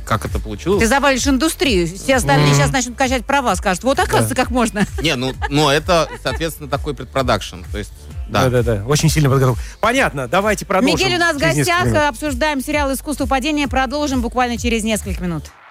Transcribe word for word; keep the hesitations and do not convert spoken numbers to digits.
как это получилось. Ты завалишь индустрию. Все остальные mm. сейчас начнут качать права, скажут, вот оказывается, да. как можно. Не, ну, ну это, соответственно, такой предпродакшн. То есть, да. Да-да-да, очень сильно подготовка. Понятно, давайте продолжим. Мигель у нас в гостях, обсуждаем сериал «Искусство падения». Продолжим буквально через несколько минут.